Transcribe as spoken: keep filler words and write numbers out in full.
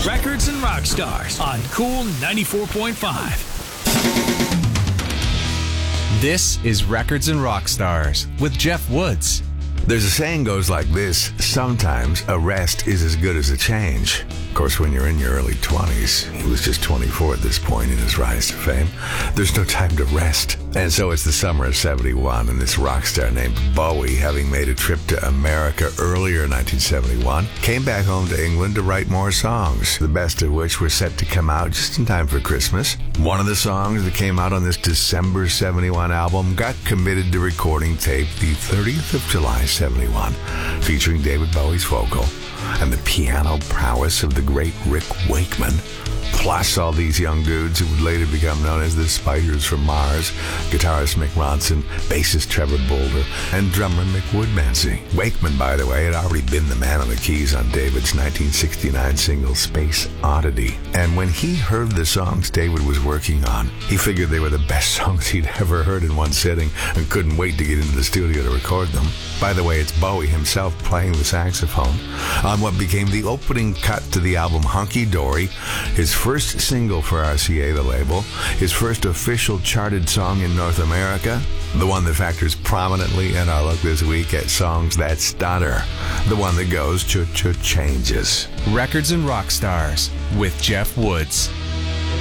Records and Rock Stars on Cool ninety-four point five. This is Records and Rock Stars with Jeff Woods. There's a saying goes like this: sometimes a rest is as good as a change. Of course, when you're in your early twenties, he was just twenty-four at this point in his rise to fame, there's no time to rest. And so it's the summer of seventy-one, and this rock star named Bowie, having made a trip to America earlier in nineteen seventy-one, came back home to England to write more songs, the best of which were set to come out just in time for Christmas. One of the songs that came out on this December seventy-one album got committed to recording tape the thirtieth of July seventy-one, featuring David Bowie's vocal and the piano prowess of the great Rick Wakeman, plus all these young dudes who would later become known as the Spiders from Mars, guitarist Mick Ronson, bassist Trevor Bolder, and drummer Mick Woodmansey. Wakeman, by the way, had already been the man on the keys on David's nineteen sixty-nine single Space Oddity. And when he heard the songs David was working on, he figured they were the best songs he'd ever heard in one sitting and couldn't wait to get into the studio to record them. By the way, it's Bowie himself playing the saxophone on what became the opening cut to the album Hunky Dory, his first single for R C A, the label, his first official charted song in North America, the one that factors prominently in our look this week at songs that stutter, the one that goes ch-ch-changes. Records and Rock Stars with Jeff Woods.